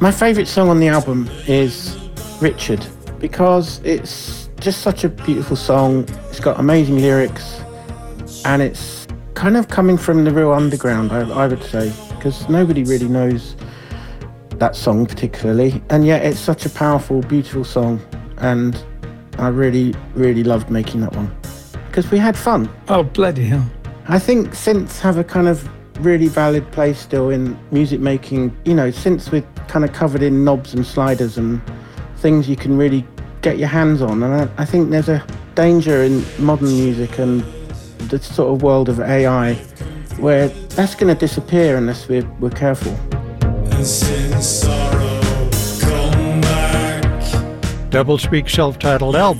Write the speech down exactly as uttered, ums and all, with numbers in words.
My favourite song on the album is Richard, because it's just such a beautiful song. It's got amazing lyrics, and it's kind of coming from the real underground, I, I would say, because nobody really knows that song particularly, and yet it's such a powerful, beautiful song, and I really, really loved making that one, because we had fun. Oh, bloody hell. I think synths have a kind of really valid place still in music making. You know, synths we're kind of covered in knobs and sliders and things you can really get your hands on, and I, I think there's a danger in modern music and the sort of world of A I where that's going to disappear unless we're, we're careful. Doublespeak self-titled album